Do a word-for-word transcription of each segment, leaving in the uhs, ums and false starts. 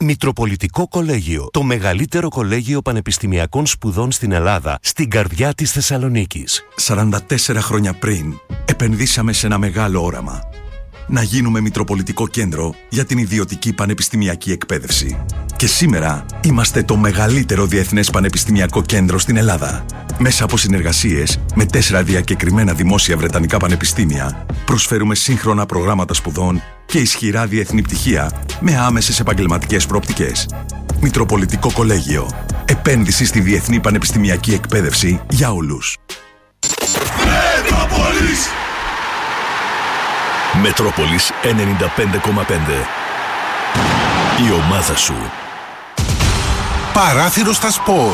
Μητροπολιτικό Κολέγιο. Το μεγαλύτερο κολέγιο πανεπιστημιακών σπουδών στην Ελλάδα, στην καρδιά της Θεσσαλονίκης. σαράντα τέσσερα χρόνια πριν, επενδύσαμε σε ένα μεγάλο όραμα. Να γίνουμε Μητροπολιτικό Κέντρο για την ιδιωτική πανεπιστημιακή εκπαίδευση. Και σήμερα είμαστε το μεγαλύτερο διεθνές πανεπιστημιακό κέντρο στην Ελλάδα. Μέσα από συνεργασίες με τέσσερα διακεκριμένα δημόσια βρετανικά πανεπιστήμια, προσφέρουμε σύγχρονα προγράμματα σπουδών και ισχυρά διεθνή πτυχία με άμεσες επαγγελματικές προοπτικές. Μητροπολιτικό Κολέγιο. Επένδυση στη διεθνή πανεπιστημιακή εκπαίδευση για όλους. Μετρόπολης Μετρόπολης ενενήντα πέντε κόμμα πέντε. Η ομάδα σου. Παράθυρο στα σπορ.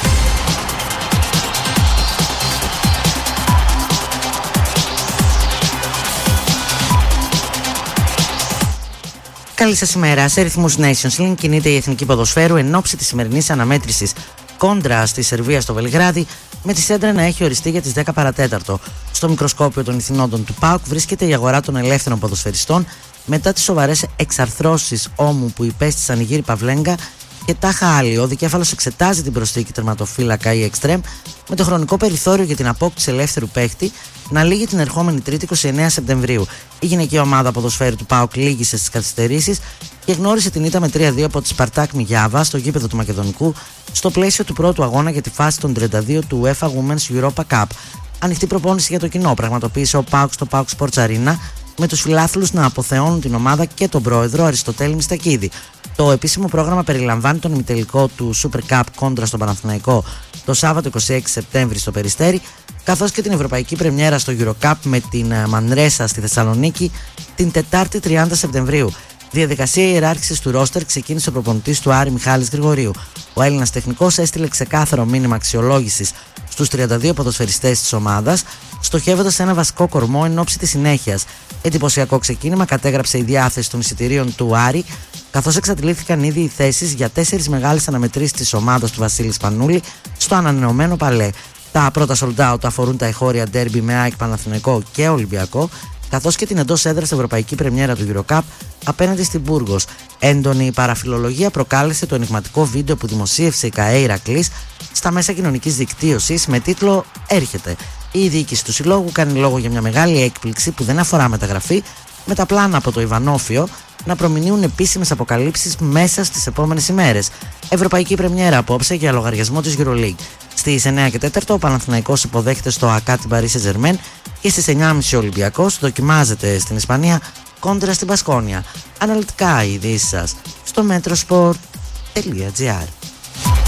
Καλή σας ημέρα. Σε ρυθμούς Nations League κινείται η Εθνική Ποδοσφαίρου εν ώψη της σημερινής αναμέτρησης κόντρα στη Σερβία στο Βελιγράδι, με τη σέντρα να έχει οριστεί για τις δέκα παρατέταρτο. Στο μικροσκόπιο των ηθινόντων του ΠΑΟΚ βρίσκεται η αγορά των ελεύθερων ποδοσφαιριστών μετά τις σοβαρές εξαρθρώσεις ώμου που υπέστησαν οι γύροι Παυλέγκα και Τάχα Άλλη. Ο δικέφαλος εξετάζει την προσθήκη τερματοφύλακα ή εξτρέμ, με το χρονικό περιθώριο για την απόκτηση ελεύθερου παίχτη να λύγει την ερχόμενη Τρίτη είκοσι εννέα Σεπτεμβρίου. Η γυναικεία ομάδα ποδοσφαίρου του ΠΑΟΚ λύγησε στις καθυστερήσεις και γνώρισε την ήττα με τρία δύο από τη Σπαρτάκ Μιγιάβα στο γήπεδο του Μακεδονικού στο πλαίσιο του πρώτου αγώνα για τη φάση των τριάντα δύο του UEFA Women's Europa Cup. Ανοιχτή προπόνηση για το κοινό πραγματοποίησε ο ΠΑΟΚ στο ΠΑΟΚ Sports Arena, με τους φιλάθλους να αποθεώνουν την ομάδα και τον πρόεδρο Αριστοτέλη Μιστακίδη. Το επίσημο πρόγραμμα περιλαμβάνει τον ημιτελικό του Super Cup κόντρα στον Παναθηναϊκό το Σάββατο είκοσι έξι Σεπτέμβρη στο Περιστέρι, καθώς και την ευρωπαϊκή πρεμιέρα στο Eurocup με την Μανρέσα στη Θεσσαλονίκη την Τετάρτη τριάντα Σεπτεμβρίου. Διαδικασία ιεράρχησης του ρόστερ ξεκίνησε ο προπονητής του Άρη Μιχάλης Γρηγορίου. Ο Έλληνας τεχνικός έστειλε ξεκάθαρο μήνυμα αξιολόγησης στους τριάντα δύο ποδοσφαιριστές της ομάδας, στοχεύοντας σε ένα βασικό κορμό εν ώψη της συνέχειας. Εντυπωσιακό ξεκίνημα κατέγραψε η διάθεση των εισιτηρίων του Άρη, καθώς εξαντλήθηκαν ήδη οι θέσεις για τέσσερις μεγάλες αναμετρήσεις της ομάδας του Βασίλη Σπανούλη στο ανανεωμένο Παλέ. Τα πρώτα sold out αφορούν τα εχώρια ντέρμπι με ΑΕΚ, Παναθηναϊκό και Ολυμπιακό, καθώς και την εντός έδρας ευρωπαϊκή πρεμιέρα του Eurocup απέναντι στην Μπούργος. Έντονη παραφιλολογία προκάλεσε το ενιγματικό βίντεο που δημοσίευσε η ΚΑΕ Ηρακλής στα μέσα κοινωνικής δικτύωσης με τίτλο «Έρχεται». Η διοίκηση του συλλόγου κάνει λόγο για μια μεγάλη έκπληξη που δεν αφορά μεταγραφή, με τα πλάνα από το Ιβανόφιο να προμηνύουν επίσημες αποκαλύψεις μέσα στις επόμενες ημέρες. Ευρωπαϊκή πρεμιέρα απόψε για λογαριασμό της EuroLeague. Στις εννέα και τέσσερα ο Παναθηναϊκός υποδέχεται στο ΑΚΑ την Paris Saint-Germain και στις εννιά και μισή ο Ολυμπιακός δοκιμάζεται στην Ισπανία κόντρα στην Μπασκόνια. Αναλυτικά οι ειδήσεις σας στο metrosport τελεία gr.